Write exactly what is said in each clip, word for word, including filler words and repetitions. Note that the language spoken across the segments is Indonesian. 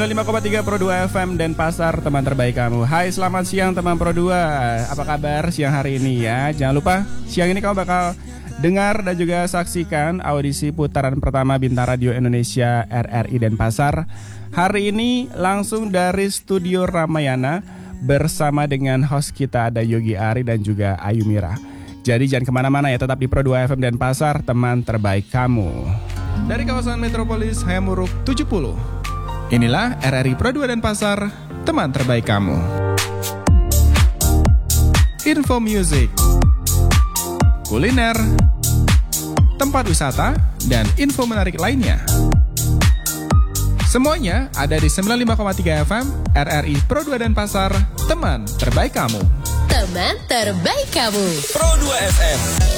sembilan puluh lima koma tiga Pro dua F M Denpasar, teman terbaik kamu. Hai, selamat siang teman Pro dua. Apa kabar siang hari ini ya? Jangan lupa siang ini kamu bakal dengar dan juga saksikan audisi putaran pertama Bintang Radio Indonesia R R I Denpasar. Hari ini langsung dari Studio Ramayana bersama dengan host kita ada Yogi Ari dan juga Ayu Mira. Jadi jangan kemana-mana ya, tetap di Pro dua F M Denpasar, teman terbaik kamu. Dari kawasan Metropolis Hayamuruk tujuh puluh. Inilah R R I Pro dua Denpasar, teman terbaik kamu. Info music, kuliner, tempat wisata, dan info menarik lainnya. Semuanya ada di sembilan puluh lima koma tiga F M R R I Pro dua Denpasar, teman terbaik kamu. Teman terbaik kamu. Pro dua F M.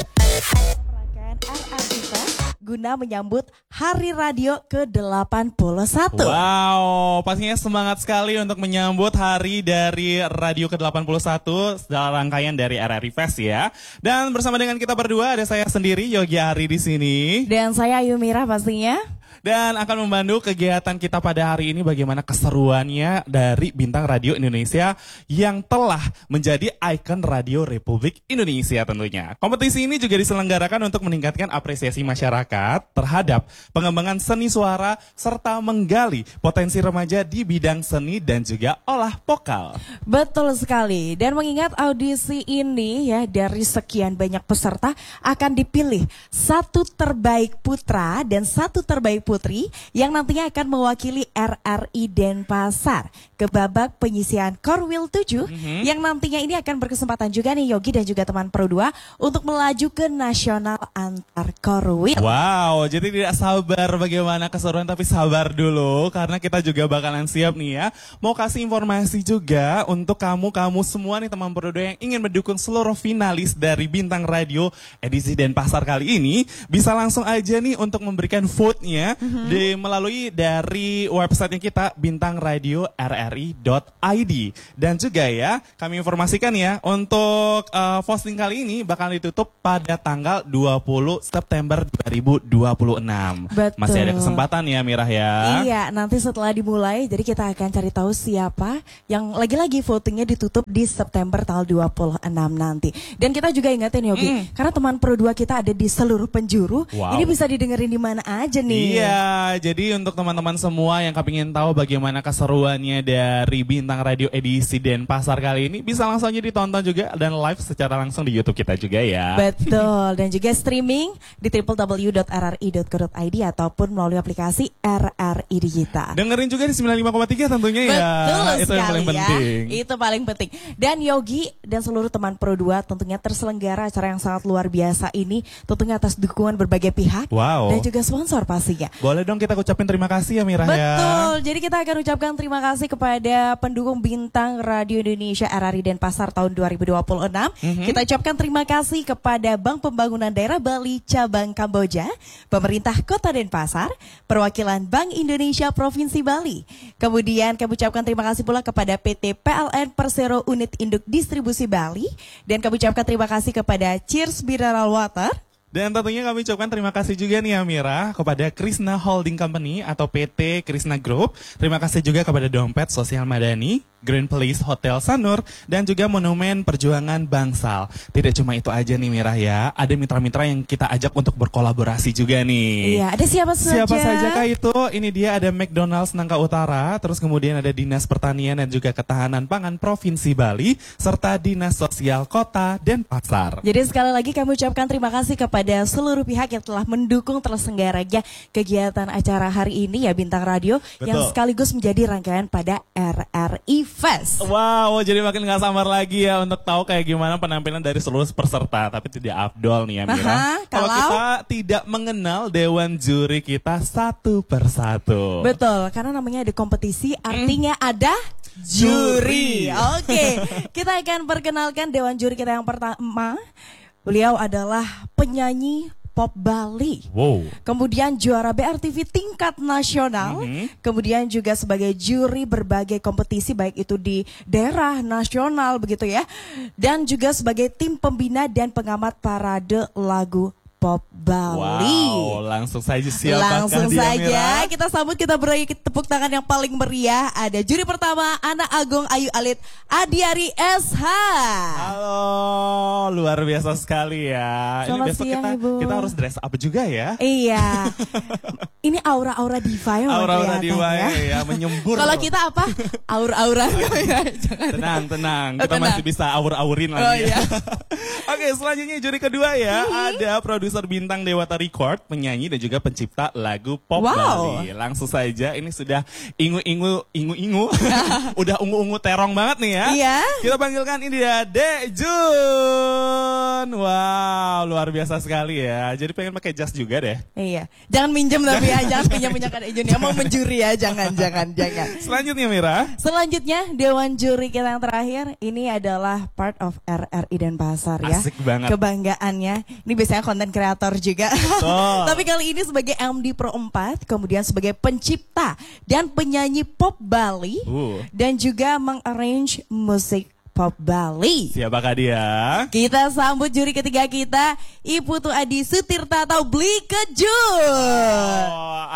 Guna menyambut Hari Radio ke delapan puluh satu. Wow, pastinya semangat sekali untuk menyambut hari dari Radio ke delapan puluh satu dalam rangkaian dari R R I Fest ya. Dan bersama dengan kita berdua ada saya sendiri Yogi Ari di sini. Dan saya Ayu Mira pastinya. Dan akan membantu kegiatan kita pada hari ini bagaimana keseruannya dari Bintang Radio Indonesia yang telah menjadi ikon radio Republik Indonesia tentunya. Kompetisi ini juga diselenggarakan untuk meningkatkan apresiasi masyarakat terhadap pengembangan seni suara serta menggali potensi remaja di bidang seni dan juga olah vokal. Betul sekali. Dan mengingat audisi ini ya dari sekian banyak peserta akan dipilih satu terbaik putra dan satu terbaik putri yang nantinya akan mewakili R R I Denpasar ke babak penyisian Korwil tujuh mm-hmm. yang nantinya ini akan berkesempatan juga nih Yogi dan juga teman Pro dua untuk melaju ke nasional antar Korwil. Wow, jadi tidak sabar bagaimana keseruan, tapi sabar dulu karena kita juga bakalan siap nih ya. Mau kasih informasi juga untuk kamu-kamu semua nih teman Pro dua yang ingin mendukung seluruh finalis dari Bintang Radio edisi Denpasar kali ini, bisa langsung aja nih untuk memberikan vote-nya mm-hmm. di melalui dari websitenya kita bintang radio r r i dot i d. Dan juga ya kami informasikan ya untuk uh, posting kali ini bakal ditutup pada tanggal dua puluh September dua ribu dua puluh enam. Betul. Masih ada kesempatan ya Mirah ya. Iya, nanti setelah dimulai jadi kita akan cari tahu siapa yang lagi-lagi votingnya ditutup di September tanggal dua puluh enam nanti. Dan kita juga ingetin Yogi, mm. karena teman Pro dua kita ada di seluruh penjuru. Wow. Ini bisa didengerin di mana aja nih. Iya, jadi untuk teman-teman semua yang kepingin tahu bagaimana keseruannya dari Bintang Radio edisi Denpasar kali ini, bisa langsung aja ditonton juga dan live secara langsung di YouTube kita juga ya. Betul, dan juga streaming di w w w dot r r i dot co dot i d ataupun melalui aplikasi R R I Digital. Dengerin juga di sembilan puluh lima koma tiga tentunya ya. Betul itu sekali yang paling ya. penting. Itu paling penting. Dan Yogi dan seluruh teman Pro dua tentunya terselenggara acara yang sangat luar biasa ini tentunya atas dukungan berbagai pihak. Wow. Dan juga sponsor pastinya. Boleh dong kita ucapin terima kasih ya Mirah. Betul, ya. Betul, jadi kita akan ucapkan terima kasih kepada pendukung Bintang Radio Indonesia R R I Denpasar tahun dua ribu dua puluh enam. Mm-hmm. Kita ucapkan terima kasih kepada Bank Pembangunan Daerah Bali Cabang Kamboja, Pemerintah Kota Denpasar, Perwakilan Bank Indonesia Provinsi Bali. Kemudian kami ucapkan terima kasih pula kepada P T P L N Persero Unit Induk Distribusi Bali. Dan kami ucapkan terima kasih kepada Cheers Mineral Water. Dan tentunya kami ucapkan terima kasih juga nih Amira kepada Krishna Holding Company atau P T Krishna Group. Terima kasih juga kepada Dompet Sosial Madani, Grand Place Hotel Sanur, dan juga Monumen Perjuangan Bangsal. Tidak cuma itu aja nih Mirah ya, ada mitra-mitra yang kita ajak untuk berkolaborasi juga nih. Iya, ada siapa saja? Siapa saja kah itu? Ini dia ada McDonald's Nangka Utara, terus kemudian ada Dinas Pertanian dan juga Ketahanan Pangan Provinsi Bali, serta Dinas Sosial Kota Denpasar. Jadi sekali lagi kami ucapkan terima kasih kepada seluruh pihak yang telah mendukung terselenggaranya kegiatan acara hari ini ya Bintang Radio. Betul. Yang sekaligus menjadi rangkaian pada R R I Fest. Wow, jadi makin gak sabar lagi ya untuk tahu kayak gimana penampilan dari seluruh peserta. Tapi tidak afdol nih ya Mira. Aha, kalau kalau kita tidak mengenal dewan juri kita satu persatu. Betul, karena namanya ada kompetisi artinya hmm. ada juri. Oke, okay. Kita akan perkenalkan dewan juri kita yang pertama. Beliau adalah penyanyi pop Bali. Wow. Kemudian juara B R T V tingkat nasional. Mm-hmm. Kemudian juga sebagai juri berbagai kompetisi baik itu di daerah nasional begitu ya. Dan juga sebagai tim pembina dan pengamat parade lagu Pop Bali. Wow, langsung saja siapakah Langsung dia, saja Mira? kita sambut, kita beri tepuk tangan yang paling meriah. Ada juri pertama Anak Agung Ayu Alit Adiari S H. Halo, luar biasa sekali ya. Selamat Ini besok siang, kita Ibu. kita harus dress up juga ya. Iya. Ini aura-aura diva ya. Aura-aura kelihatan diva ya. ya, menyembur. Kalau kita apa? Aura-aura. Jangan. Tenang, tenang. Oh, Kita tenang. masih bisa aur-aurin lagi. Oh, ya. iya. Oke, selanjutnya juri kedua ya. Ada produser bintang Dewata Record, penyanyi dan juga pencipta lagu Pop Wow. Bali. Langsung saja, ini sudah ingu-ingu, ingu-ingu. Udah ungu-ungu terong banget nih ya. Iya. Kita panggilkan ini dia Dek Jun. Wow, luar biasa sekali ya. Jadi pengen pakai jas juga deh. Iya. Jangan minjem tapi ya, jangan pinjam-pinjam kan Ejun ya, mau mencuri ya, jangan, jangan, jangan. Selanjutnya Mira. Selanjutnya Dewan Juri kita yang terakhir, ini adalah part of R R I Denpasar ya. Asik banget. Kebanggaannya. Ini biasanya konten kreator juga. Betul. Tapi kali ini sebagai M D Pro empat, kemudian sebagai pencipta dan penyanyi Pop Bali, Uh. dan juga mengarrange musik Pop Bali. Siapakah dia? Kita sambut juri ketiga kita, Ibu Tu Adi Sutirta atau Bli Kejun. Oh,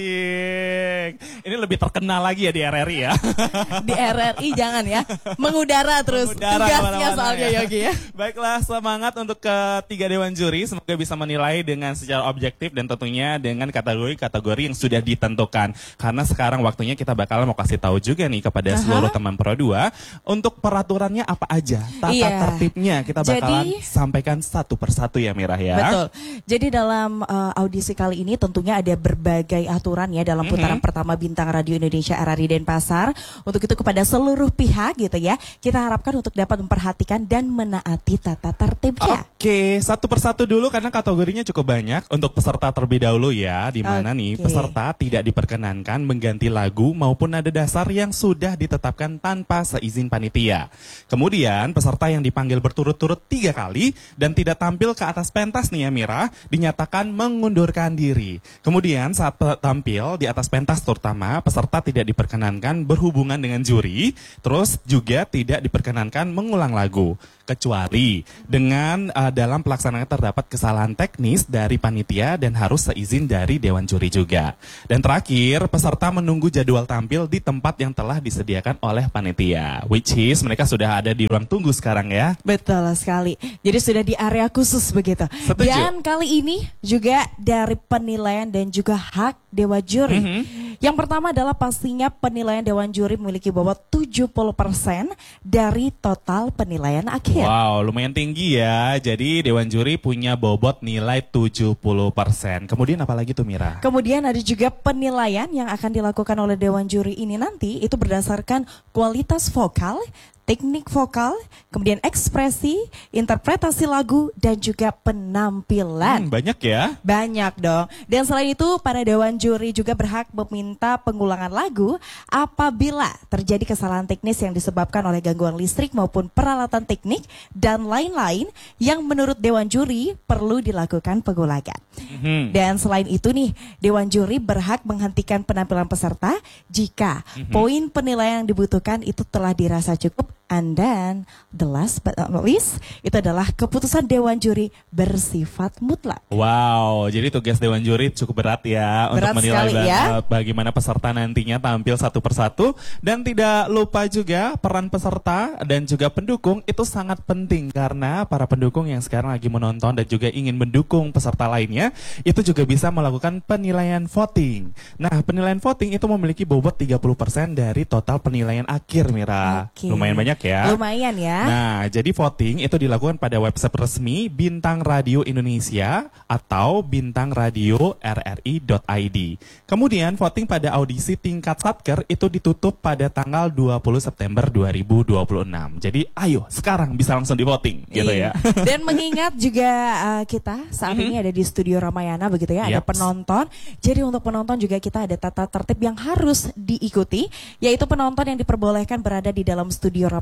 asik. Ini lebih terkenal lagi ya di R R I ya. Di R R I jangan ya, mengudara terus Mengudara tugasnya kemana-mana soalnya ya. Yogi ya. Baiklah, semangat untuk ketiga dewan juri. Semoga bisa menilai dengan secara objektif dan tentunya dengan kategori-kategori yang sudah ditentukan. Karena sekarang waktunya kita bakal mau kasih tahu juga nih kepada Aha. seluruh teman Pro dua untuk peraturannya apa aja, tata Iya. tertibnya kita bakalan Jadi- sampaikan satu persatu ya Mira ya. Betul. Jadi dalam uh, audisi kali ini tentunya ada berbagai aturan ya dalam putaran pertama Bintang Radio Indonesia R R I Denpasar. Untuk itu kepada seluruh pihak gitu ya, kita harapkan untuk dapat memperhatikan dan menaati tata tertibnya. Oke, satu persatu dulu karena kategorinya cukup banyak. Untuk peserta terlebih dahulu ya, di mana nih Oke. peserta tidak diperkenankan mengganti lagu maupun nada dasar yang sudah ditetapkan tanpa seizin panitia. Kemudian peserta yang dipanggil berturut-turut tiga kali dan tidak tampil ke atas pentas nih ya Mira, dinyatakan mengundurkan diri. Kemudian saat pe- tampil di atas pentas terutama, peserta tidak diperkenankan berhubungan dengan juri, terus juga tidak diperkenankan mengulang lagu. Kecuali dengan uh, dalam pelaksanaan terdapat kesalahan teknis dari panitia dan harus seizin dari Dewan Juri juga. Dan terakhir, peserta menunggu jadwal tampil di tempat yang telah disediakan oleh panitia. Which is mereka sudah ada di ruang tunggu sekarang ya. Betul sekali. Jadi sudah di area khusus begitu. Setuju. Dan kali ini juga dari penilaian dan juga hak Dewan Juri. Mhm. Yang pertama adalah pastinya penilaian Dewan Juri memiliki bobot tujuh puluh persen dari total penilaian akhir. Wow, lumayan tinggi ya. Jadi Dewan Juri punya bobot nilai tujuh puluh persen. Kemudian apa lagi tuh Mira? Kemudian ada juga penilaian yang akan dilakukan oleh Dewan Juri ini nanti itu berdasarkan kualitas vokal, teknik vokal, kemudian ekspresi, interpretasi lagu, dan juga penampilan. Hmm, banyak ya. Banyak dong. Dan selain itu, para Dewan Juri juga berhak meminta pengulangan lagu apabila terjadi kesalahan teknis yang disebabkan oleh gangguan listrik maupun peralatan teknik dan lain-lain yang menurut Dewan Juri perlu dilakukan pengulangan. Mhm. Dan selain itu nih, Dewan Juri berhak menghentikan penampilan peserta jika poin penilaian yang dibutuhkan itu telah dirasa cukup. And then the last but not least, itu adalah keputusan Dewan Juri bersifat mutlak. Wow, jadi tugas Dewan Juri cukup berat ya Berat untuk menilai sekali ba- ya. bagaimana peserta nantinya tampil satu persatu. Dan tidak lupa juga peran peserta dan juga pendukung itu sangat penting karena para pendukung yang sekarang lagi menonton dan juga ingin mendukung peserta lainnya itu juga bisa melakukan penilaian voting. Nah, penilaian voting itu memiliki bobot tiga puluh persen dari total penilaian akhir Mira. Oke. Lumayan banyak ya. Lumayan ya. Nah, jadi voting itu dilakukan pada website resmi Bintang Radio Indonesia atau bintang radio r r i dot i d. Kemudian voting pada audisi tingkat Satker itu ditutup pada tanggal dua puluh September dua ribu dua puluh enam. Jadi ayo sekarang bisa langsung di voting gitu Iya. ya. Dan mengingat juga uh, kita saat ini ada di studio Ramayana begitu ya, ada Yaps. penonton. Jadi untuk penonton juga kita ada tata tertib yang harus diikuti, yaitu penonton yang diperbolehkan berada di dalam studio Ramayana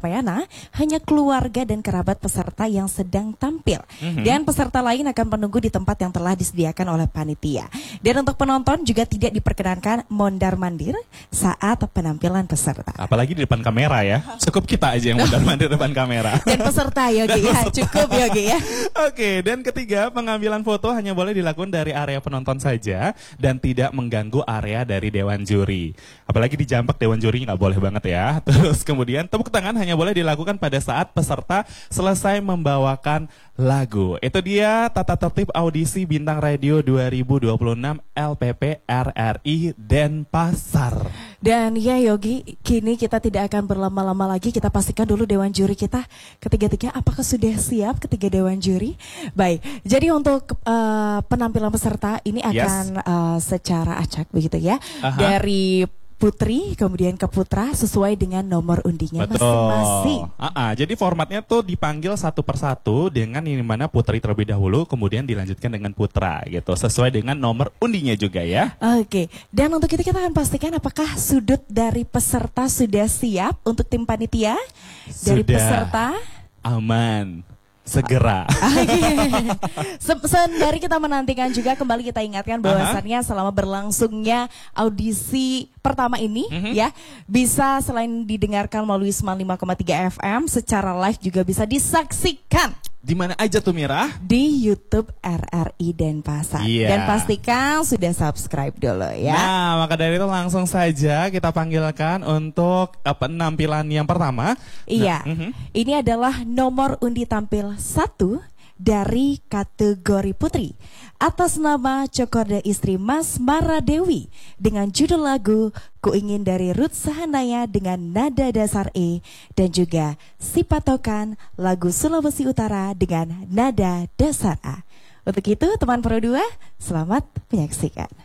Ramayana hanya keluarga dan kerabat peserta yang sedang tampil. Mm-hmm. Dan peserta lain akan menunggu di tempat yang telah disediakan oleh panitia. Dan untuk penonton juga tidak diperkenankan mondar-mandir saat penampilan peserta. Apalagi di depan kamera ya. Cukup kita aja yang mondar-mandir depan kamera. Dan peserta Yogi ya, cukup Yogi ya. Oke, dan ketiga, pengambilan foto hanya boleh dilakukan dari area penonton saja dan tidak mengganggu area dari dewan juri. Apalagi di Jampak dewan juri nggak boleh banget ya. Terus kemudian tepuk tangan hanya boleh dilakukan pada saat peserta selesai membawakan lagu. Itu dia tata tertib audisi Bintang Radio dua ribu dua puluh enam L P P R R I Denpasar. Dan ya Yogi, kini kita tidak akan berlama-lama lagi. Kita pastikan dulu dewan juri kita ketiga-tiga apakah sudah siap ketiga dewan juri. Baik, jadi untuk uh, penampilan peserta ini akan yes. uh, secara acak begitu ya. Aha. Dari putri kemudian ke putra sesuai dengan nomor undinya masing-masing. Uh-uh, jadi formatnya tuh dipanggil satu persatu dengan ini mana putri terlebih dahulu, kemudian dilanjutkan dengan putra gitu, sesuai dengan nomor undinya juga ya. Oke, dan untuk itu kita akan pastikan apakah sudut dari peserta sudah siap untuk tim panitia. Dari sudah peserta aman. Segera. Sembari kita menantikan juga, kembali kita ingatkan bahwasannya uh-huh. selama berlangsungnya audisi pertama ini uh-huh. ya, bisa selain didengarkan melalui sembilan puluh lima koma tiga F M secara live juga bisa disaksikan. Di mana aja tuh Mira? Di YouTube R R I Denpasar. Yeah. Dan pastikan sudah subscribe dulu ya. Nah, maka dari itu langsung saja kita panggilkan untuk penampilan yang pertama. Iya. Nah, uh-huh. Ini adalah nomor undi tampil satu dari kategori putri atas nama Cokorda Istri Mas Maradewi dengan judul lagu Ku Ingin dari Ruth Sahanaya dengan nada dasar E, dan juga Si Patokan lagu Sulawesi Utara dengan nada dasar A. Untuk itu teman Pro dua, selamat menyaksikan.